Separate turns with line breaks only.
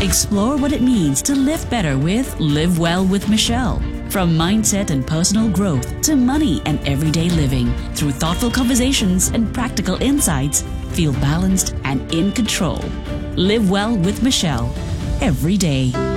Explore what it means to live better with Live Well with Michelle. From mindset and personal growth to money and everyday living, through thoughtful conversations and practical insights, feel balanced and in control. Live Well with Michelle, every day.